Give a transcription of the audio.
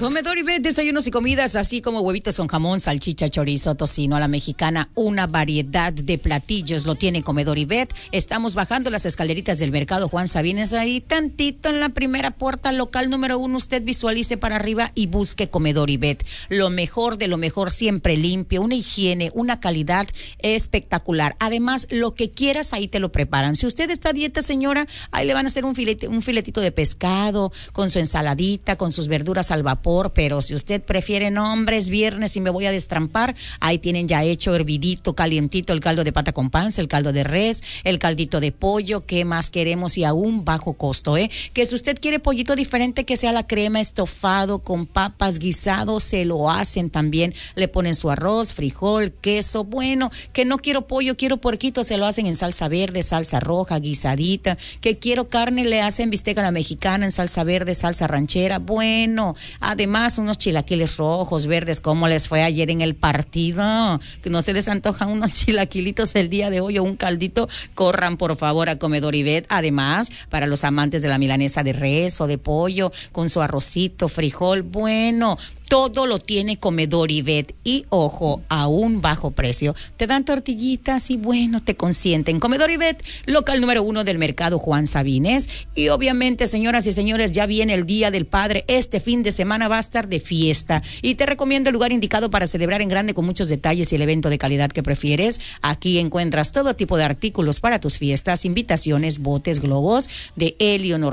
Comedor Ibet, desayunos y comidas, así como huevitos con jamón, salchicha, chorizo, tocino a la mexicana, una variedad de platillos lo tiene Comedor Ibet. Estamos bajando las escaleritas del mercado Juan Sabines, ahí tantito en la primera puerta, local número 1, usted visualice para arriba y busque Comedor Ibet. Lo mejor de lo mejor, siempre limpio, una higiene, una calidad espectacular. Además, lo que quieras ahí te lo preparan. Si usted está a dieta, señora, ahí le van a hacer un filetito de pescado con su ensaladita, con sus verduras al vapor, pero si usted prefiere, no, hombre, es viernes y me voy a destrampar, ahí tienen ya hecho hervidito, calientito, el caldo de pata con panza, el caldo de res, el caldito de pollo, ¿qué más queremos? Y a un bajo costo, que si usted quiere pollito diferente, que sea la crema, estofado, con papas, guisado, se lo hacen también, le ponen su arroz, frijol, queso, bueno, que no quiero pollo, quiero puerquito, se lo hacen en salsa verde, salsa roja, guisadita, que quiero carne, le hacen bistec a la mexicana en salsa verde, salsa ranchera, bueno, además unos chilaquiles rojos, verdes, ¿cómo les fue ayer en el partido? Que no se les antojan unos chilaquilitos el día de hoy o un caldito, corran por favor a Comedor Ibet. Además, para los amantes de la milanesa de res o de pollo, con su arrocito, frijol, bueno, todo lo tiene Comedor Ibet y, ojo, a un bajo precio. Te dan tortillitas y, bueno, te consienten. Comedor Ibet, local número 1 del mercado Juan Sabines. Y, obviamente, señoras y señores, ya viene el Día del Padre. Este fin de semana va a estar de fiesta. Y te recomiendo el lugar indicado para celebrar en grande con muchos detalles y el evento de calidad que prefieres. Aquí encuentras todo tipo de artículos para tus fiestas, invitaciones, botes, globos de helio,